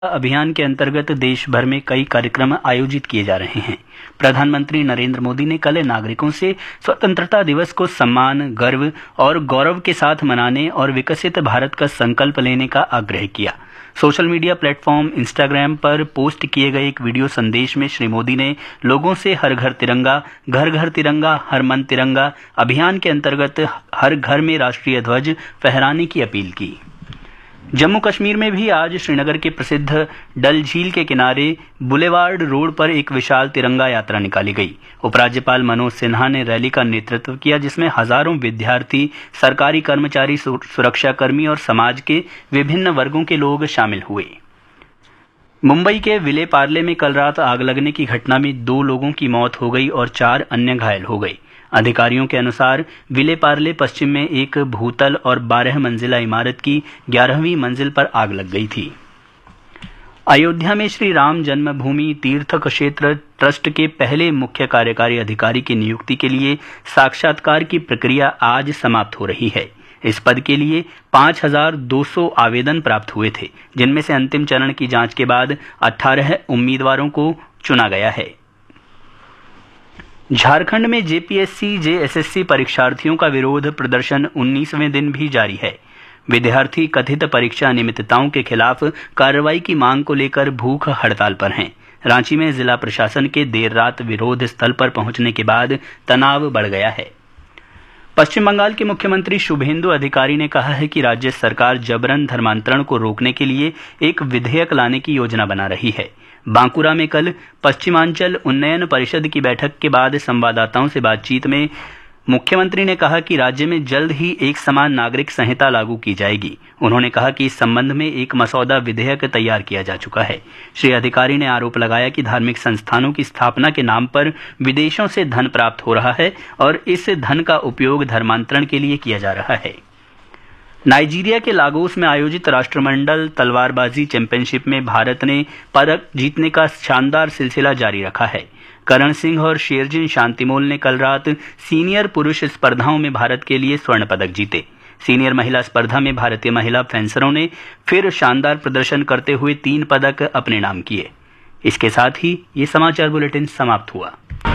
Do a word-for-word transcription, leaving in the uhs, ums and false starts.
अभियान के अंतर्गत देश भर में कई कार्यक्रम आयोजित किए जा रहे हैं। प्रधानमंत्री नरेंद्र मोदी ने कल नागरिकों से स्वतंत्रता दिवस को सम्मान, गर्व और गौरव के साथ मनाने और विकसित भारत का संकल्प लेने का आग्रह किया। सोशल मीडिया प्लेटफॉर्म इंस्टाग्राम पर पोस्ट किए गए एक वीडियो संदेश में श्री मोदी ने लोगों से हर घर तिरंगा, घर घर तिरंगा, हर मन तिरंगा अभियान के अंतर्गत हर घर में राष्ट्रीय ध्वज फहराने की अपील की। जम्मू कश्मीर में भी आज श्रीनगर के प्रसिद्ध डल झील के किनारे बुलेवार्ड रोड पर एक विशाल तिरंगा यात्रा निकाली गई। उपराज्यपाल मनोज सिन्हा ने रैली का नेतृत्व किया, जिसमें हजारों विद्यार्थी, सरकारी कर्मचारी, सुरक्षाकर्मी और समाज के विभिन्न वर्गों के लोग शामिल हुए। मुंबई के विले पार्ले में कल रात आग लगने की घटना में दो लोगों की मौत हो गई और चार अन्य घायल हो गए। अधिकारियों के अनुसार विले पार्ले पश्चिम में एक भूतल और बारह मंजिला इमारत की ग्यारहवीं मंजिल पर आग लग गई थी। अयोध्या में श्री राम जन्मभूमि तीर्थ क्षेत्र ट्रस्ट के पहले मुख्य कार्यकारी अधिकारी की नियुक्ति के लिए साक्षात्कार की प्रक्रिया आज समाप्त हो रही है। इस पद के लिए पांच हजार दो सौ आवेदन प्राप्त हुए थे, जिनमें से अंतिम चरण की जांच के बाद अठारह उम्मीदवारों को चुना गया है। झारखंड में जेपीएससी जेएसएससी परीक्षार्थियों का विरोध प्रदर्शन उन्नीसवें दिन भी जारी है। विद्यार्थी कथित परीक्षा अनियमितताओं के खिलाफ कार्रवाई की मांग को लेकर भूख हड़ताल पर हैं। रांची में जिला प्रशासन के देर रात विरोध स्थल पर पहुंचने के बाद तनाव बढ़ गया है। पश्चिम बंगाल के मुख्यमंत्री शुभेंदु अधिकारी ने कहा है कि राज्य सरकार जबरन धर्मांतरण को रोकने के लिए एक विधेयक लाने की योजना बना रही है। बांकुरा में कल पश्चिमांचल उन्नयन परिषद की बैठक के बाद संवाददाताओं से बातचीत में मुख्यमंत्री ने कहा कि राज्य में जल्द ही एक समान नागरिक संहिता लागू की जाएगी। उन्होंने कहा कि इस संबंध में एक मसौदा विधेयक तैयार किया जा चुका है। श्री अधिकारी ने आरोप लगाया कि धार्मिक संस्थानों की स्थापना के नाम पर विदेशों से धन प्राप्त हो रहा है और इस धन का उपयोग धर्मांतरण के लिए किया जा रहा है। नाइजीरिया के लागोस में आयोजित राष्ट्रमंडल तलवारबाजी चैंपियनशिप में भारत ने पदक जीतने का शानदार सिलसिला जारी रखा है। करण सिंह और शेरजिन शांतिमोल ने कल रात सीनियर पुरुष स्पर्धाओं में भारत के लिए स्वर्ण पदक जीते। सीनियर महिला स्पर्धा में भारतीय महिला फेंसरों ने फिर शानदार प्रदर्शन करते हुए तीन पदक अपने नाम किए। इसके साथ ही ये समाचार बुलेटिन समाप्त हुआ।